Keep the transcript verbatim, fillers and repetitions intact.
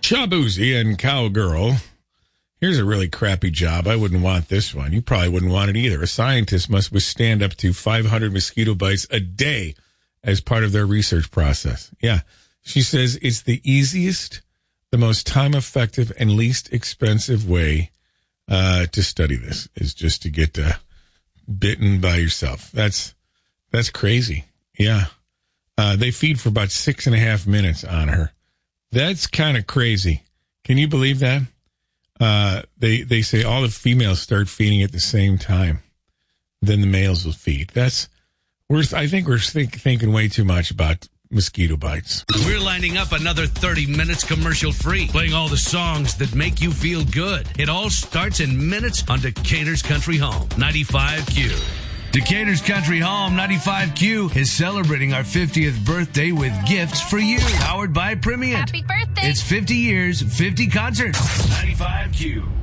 Shabuzi and Cowgirl. Here's a really crappy job. I wouldn't want this one. You probably wouldn't want it either. A scientist must withstand up to five hundred mosquito bites a day as part of their research process. Yeah. She says it's the easiest, the most time-effective, and least expensive way uh, to study this is just to get uh, bitten by yourself. That's that's crazy. Yeah. Uh, they feed for about six and a half minutes on her. That's kind of crazy. Can you believe that? Uh, they they say all the females start feeding at the same time. Then the males will feed. That's we're. I think we're think, thinking way too much about mosquito bites. We're lining up another thirty minutes commercial free, playing all the songs that make you feel good. It all starts in minutes on Decatur's Country Home, ninety-five Q. Decatur's Country Home, ninety-five Q, is celebrating our fiftieth birthday with gifts for you. Powered by Primient. Happy birthday. It's fifty years, fifty concerts. ninety-five Q.